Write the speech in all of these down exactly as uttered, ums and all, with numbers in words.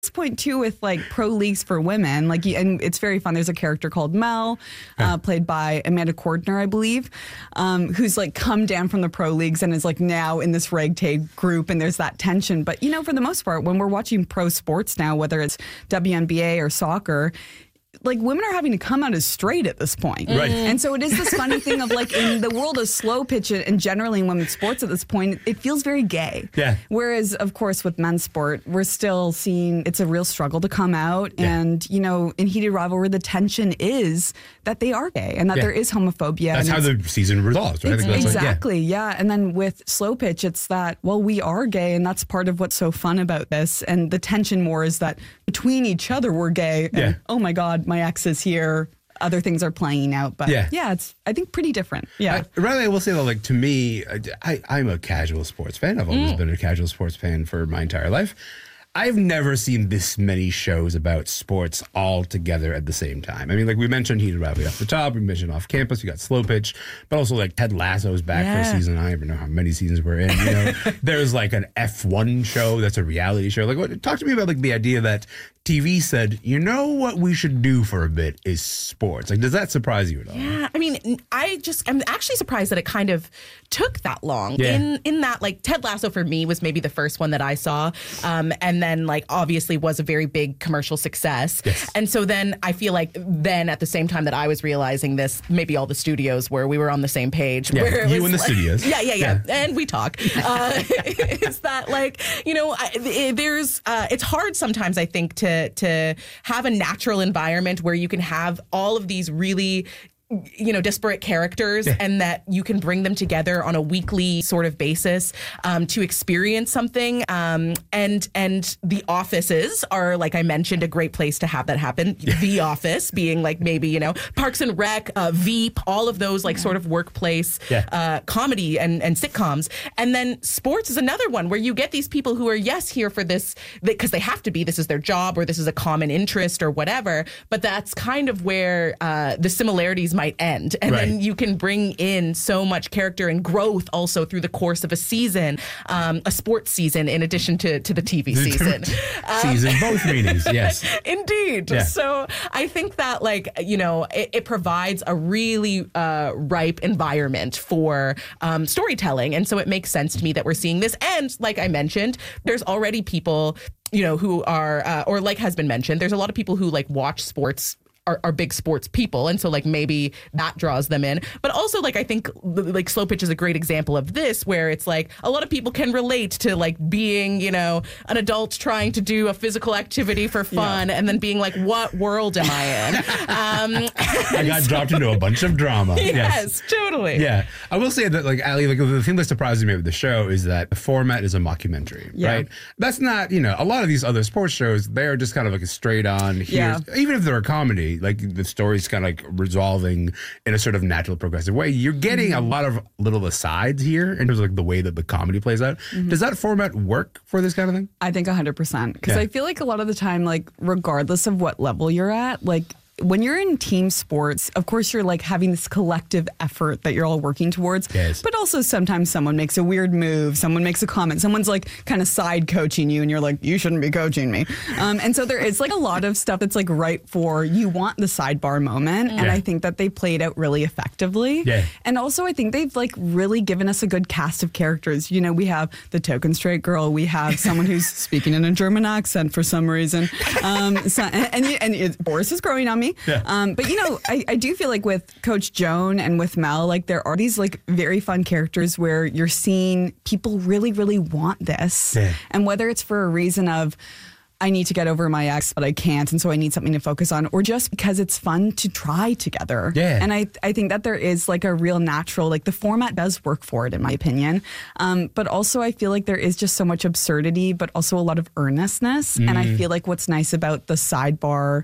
this point too with like pro leagues for women, like, and it's very fun. There's a character called Mel, uh, played by Amanda Cordner, I believe, um, who's like come down from the pro leagues and is like now in this ragtag group, and there's that tension. But you know, for the most part, when we're watching pro sports now, whether it's W N B A or soccer, like women are having to come out as straight at this point. Right. And so it is this funny thing of like in the world of slow pitch and generally in women's sports at this point, it feels very gay. Yeah. Whereas, of course, with men's sport, we're still seeing it's a real struggle to come out. Yeah. And, you know, in heated rivalry, the tension is that they are gay and that yeah. there is homophobia. That's and how the season resolves, right? I think that's exactly, like, yeah. yeah. And then with slow pitch, it's that, well, we are gay and that's part of what's so fun about this. And the tension more is that between each other, we're gay. And, yeah. oh my God, my ex is here. Other things are playing out, but yeah, yeah it's, I think, pretty different. Yeah. I, rather, I will say, though, like, to me, I, I'm a casual sports fan. I've always mm. been a casual sports fan for my entire life. I've never seen this many shows about sports all together at the same time. I mean, like we mentioned Heated Rivalry off the top. We mentioned Off Campus. We got Slow Pitch. But also, like, Ted Lasso's back yeah. for a season. I don't even know how many seasons we're in. You know, there's, like, an F one show that's a reality show. Like, what, talk to me about, like, the idea that T V said, you know what we should do for a bit is sports. Like, does that surprise you at all? Yeah, I mean, I just, I'm actually surprised that it kind of took that long. Yeah. In in that, like, Ted Lasso for me was maybe the first one that I saw. Um, and then, like, obviously was a very big commercial success. Yes. And so then I feel like then at the same time that I was realizing this, maybe all the studios were, we were on the same page. Yeah, where it you was and the like, studios. Yeah, yeah, yeah, yeah. And we talk. Uh, is that, like, you know, I, there's, uh, it's hard sometimes, I think, to to have a natural environment where you can have all of these really, you know, disparate characters yeah. and that you can bring them together on a weekly sort of basis um, to experience something. Um, and and the offices are, like I mentioned, a great place to have that happen. Yeah. The Office being like maybe, you know, Parks and Rec, uh, Veep, all of those like sort of workplace yeah. uh, comedy and, and sitcoms. And then sports is another one where you get these people who are, yes, here for this because they have to be, this is their job or this is a common interest or whatever. But that's kind of where uh, the similarities might end. And right. then you can bring in so much character and growth also through the course of a season, um, a sports season, in addition to, to the T V season. Season, um, both meanings, yes. Indeed. Yeah. So I think that, like, you know, it, it provides a really uh, ripe environment for um, storytelling. And so it makes sense to me that we're seeing this. And like I mentioned, there's already people, you know, who are, uh, or like has been mentioned, there's a lot of people who like watch sports Are, are big sports people. And so like maybe that draws them in. But also like I think like Slow Pitch is a great example of this, where it's like a lot of people can relate to like being, you know, an adult trying to do a physical activity for fun yeah. and then being like, what world am I in? um, I got so, dropped into a bunch of drama. Yes, yes, totally. Yeah. I will say that, like, Ali, like the thing that surprises me with the show is that the format is a mockumentary, yeah. right? That's not, you know, a lot of these other sports shows, they're just kind of like a straight on here. Yeah. Even if they're a comedy, like the story's kind of like resolving in a sort of natural, progressive way. You're getting mm-hmm. a lot of little asides here in terms of like the way that the comedy plays out. Mm-hmm. Does that format work for this kind of thing? I think one hundred percent. Because yeah. I feel like a lot of the time, like regardless of what level you're at, like when you're in team sports, of course, you're like having this collective effort that you're all working towards. Yes. But also sometimes someone makes a weird move. Someone makes a comment. Someone's like kind of side coaching you and you're like, you shouldn't be coaching me. Um, and so there is like a lot of stuff that's like right for you want the sidebar moment. And yeah. I think that they played out really effectively. Yeah. And also I think they've like really given us a good cast of characters. You know, we have the token straight girl. We have someone who's speaking in a German accent for some reason. Um, so, and, and, and it, Boris is growing on me. Yeah. Um, but, you know, I, I do feel like with Coach Joan and with Mel, like there are these like very fun characters where you're seeing people really, really want this. Yeah. And whether it's for a reason of, I need to get over my ex, but I can't, and so I need something to focus on, or just because it's fun to try together. Yeah. And I I think that there is like a real natural, like the format does work for it, in my opinion. Um, but also I feel like there is just so much absurdity, but also a lot of earnestness. Mm. And I feel like what's nice about the sidebar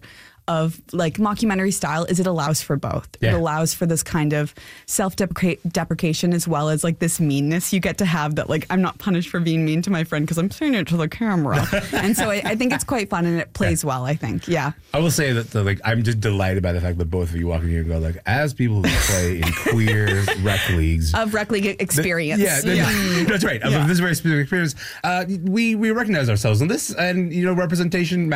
of like mockumentary style is it allows for both. Yeah. It allows for this kind of self-deprecation as well as like this meanness you get to have that like I'm not punished for being mean to my friend because I'm saying it to the camera. And so I, I think it's quite fun and it plays well, I think. Yeah. I will say that the, like I'm just delighted by the fact that both of you walk in here and go like, as people who play in queer rec leagues Of rec league experience. Yeah, th- yeah. that's right. Of Yeah. this very specific experience, uh, we we recognize ourselves in this, and you know, representation